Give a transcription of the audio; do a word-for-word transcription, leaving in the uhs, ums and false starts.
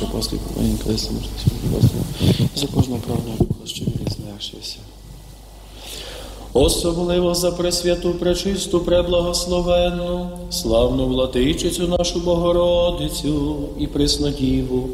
паски повинні Христа, за кожного правного духа, що він знайшився. Особливо за пресвяту, пречисту, преблагословенну, славну владичицю нашу Богородицю і Преснодіву,